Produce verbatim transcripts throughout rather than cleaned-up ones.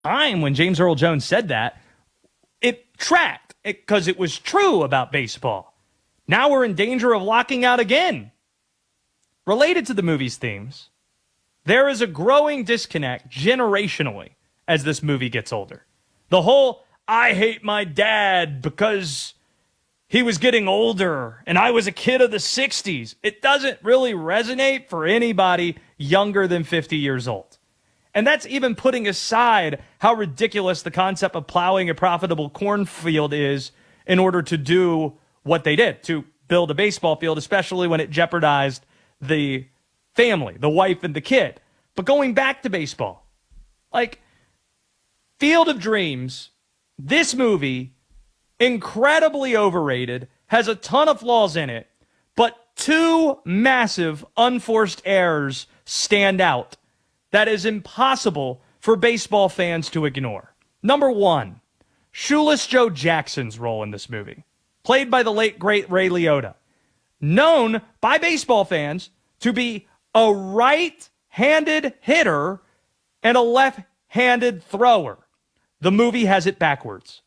time when James Earl Jones said that, it tracked because it, it was true about baseball. Now we're in danger of locking out again. Related to the movie's themes, there is a growing disconnect generationally as this movie gets older. The whole, I hate my dad because he was getting older and I was a kid of the sixties. It doesn't really resonate for anybody younger than fifty years old. And that's even putting aside how ridiculous the concept of plowing a profitable cornfield is in order to do what they did, to build a baseball field, especially when it jeopardized the family, the wife and the kid. But going back to baseball, like Field of Dreams, this movie, incredibly overrated, has a ton of flaws in it, but two massive unforced errors stand out that is impossible for baseball fans to ignore. Number one, Shoeless Joe Jackson's role in this movie, played by the late, great Ray Liotta, known by baseball fans to be a right-handed hitter and a left-handed thrower. The movie has it backwards.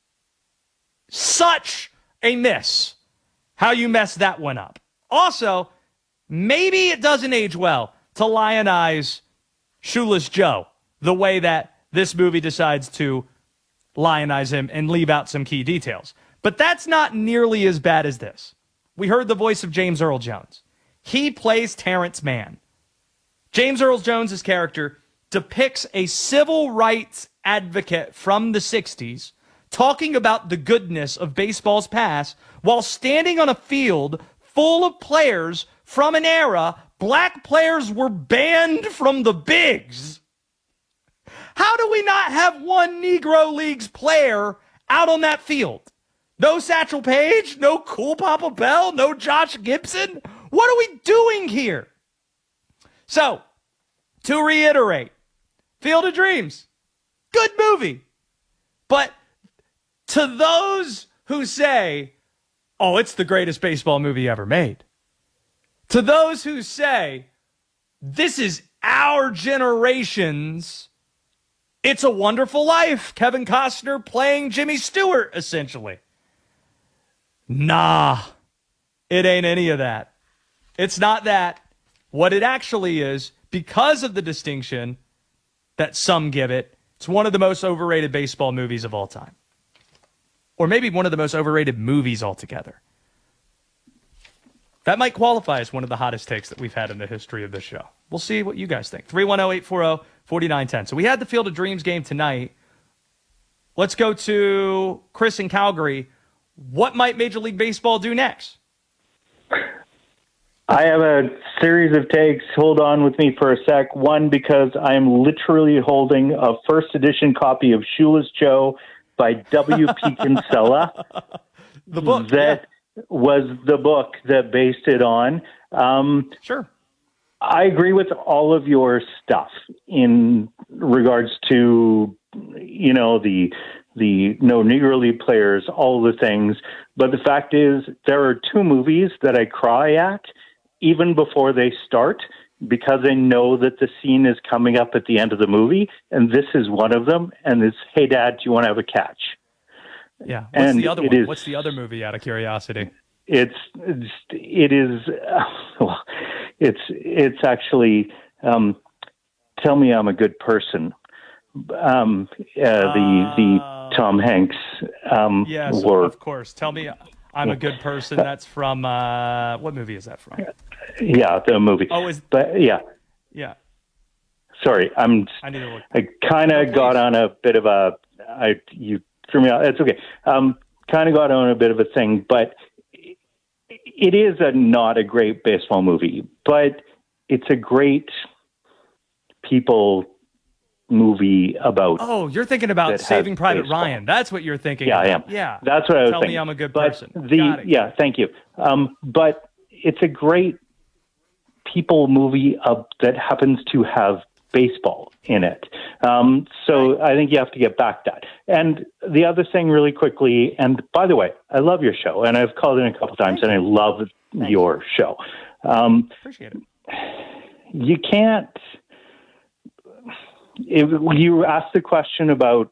Such a miss. How you mess that one up. Also, maybe it doesn't age well to lionize Shoeless Joe the way that this movie decides to lionize him and leave out some key details. But that's not nearly as bad as this. We heard the voice of James Earl Jones. He plays Terrence Mann. James Earl Jones' character depicts a civil rights advocate from the sixties talking about the goodness of baseball's past while standing on a field full of players from an era black players were banned from the bigs. How do we not have one Negro Leagues player out on that field? No Satchel Paige, no Cool Papa Bell, no Josh Gibson. What are we doing here? So, to reiterate, Field of Dreams, good movie. But to those who say, oh, it's the greatest baseball movie ever made, to those who say, this is our generation's It's a Wonderful Life, Kevin Costner playing Jimmy Stewart, essentially. Nah, it ain't any of that. It's not that. What it actually is, because of the distinction that some give it, it's one of the most overrated baseball movies of all time. Or maybe one of the most overrated movies altogether. That might qualify as one of the hottest takes that we've had in the history of this show. We'll see what you guys think. three one zero, eight four zero, four nine one zero. So we had the Field of Dreams game tonight. Let's go to Chris in Calgary. What might Major League Baseball do next? I have a series of takes. Hold on with me for a sec. One, because I am literally holding a first edition copy of Shoeless Joe by W P Kinsella. The book. That yeah. was the book that based it on. Um, sure. I agree with all of your stuff in regards to, you know, the the no Negro League players, all the things. But the fact is, there are two movies that I cry at even before they start because I know that the scene is coming up at the end of the movie, and this is one of them. And it's, hey, Dad, do you want to have a catch? Yeah. What's and the other one? Is, What's the other movie? Out of curiosity. It's, it's it is uh, well, it's it's actually um, Tell Me I'm a Good Person. Um, uh, the the Tom Hanks. Um, yes, war. Of course. Tell Me I'm a Good Person. That's from uh, what movie is that from? Yeah, the movie. Oh, is but yeah, yeah. Sorry, I'm. I need to look. I kind of no, got on a bit of a. I you threw me out. It's okay. Um, kind of got on a bit of a thing, but it is a not a great baseball movie, but it's a great people movie about. Oh, you're thinking about Saving Private baseball. Ryan. That's what you're thinking. Yeah, about. I am. Yeah, that's what I was Tell thinking. Me I'm a Good but Person. The Got it. yeah, thank you. Um, but it's a great people movie uh, that happens to have baseball in it. Um, so I think you have to get back that. And the other thing really quickly, and by the way, I love your show, and I've called in a couple times, and I love Thanks. your show. Um, Appreciate it. You can't, if you asked the question about